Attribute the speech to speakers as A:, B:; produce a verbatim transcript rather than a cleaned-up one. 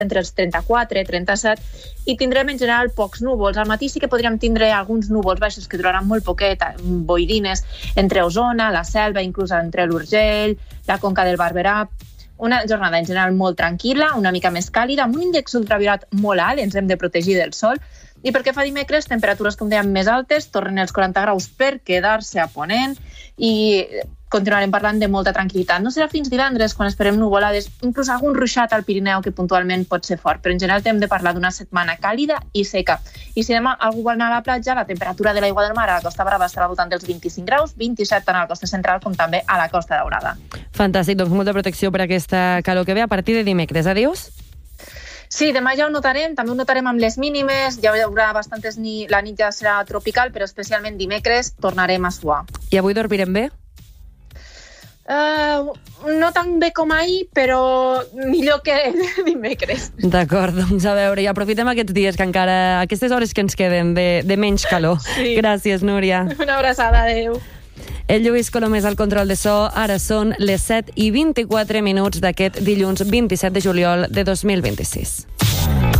A: entre els trenta-quatre i trenta-set, i tindrem en general pocs núvols. Al matí sí que podríem tindre alguns núvols baixos que duraran molt poquet, boirines entre Osona, la Selva, inclús entre l'Urgell, la Conca del Barberà. Una jornada en general molt tranquil·la, una mica més càlida, amb un índex ultraviolat molt alt, ens hem de protegir del sol. I pel que fa a dimecres, temperatures, com dèiem, més altes, tornen els quaranta graus per quedar-se a Ponent i continuarem parlant de molta tranquil·litat. No serà fins divendres quan esperem nuvolades, inclús algun ruixat al Pirineu que puntualment pot ser fort, però en general hem de parlar d'una setmana càlida i seca. I si demà algú vol anar a la platja, la temperatura de l'aigua del mar a la Costa Brava estarà al voltant dels vint-i-cinc graus, vint-i-set tant a la costa central com també a la Costa Daurada.
B: Fantàstic, doncs molta protecció per aquesta calor que ve a partir de dimecres. Adiós.
A: Sí, demà ja ho notarem, també ho notarem amb les mínimes, ja hi haurà bastantes, ni... la nit ja serà tropical, però especialment dimecres tornarem a suar.
B: I avui dormirem bé?
A: Uh, no tan bé com ahir, però millor que dimecres.
B: D'acord, doncs a veure, i aprofitem aquests dies que encara, aquestes hores que ens queden de, de menys calor.
A: Sí.
B: Gràcies, Núria.
A: Una abraçada, adeu.
B: El Lluís Colomés al control de so. Ara són les set i vint-i-quatre minuts d'aquest dilluns vint-i-set de juliol de dos mil vint-i-sis.